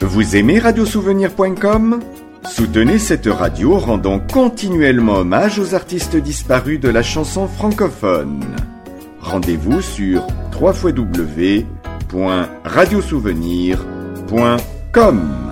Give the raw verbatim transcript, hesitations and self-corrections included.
Vous aimez radio souvenir point com ? Soutenez cette radio rendant continuellement hommage aux artistes disparus de la chanson francophone. Rendez-vous sur w w w point radio souvenir point com.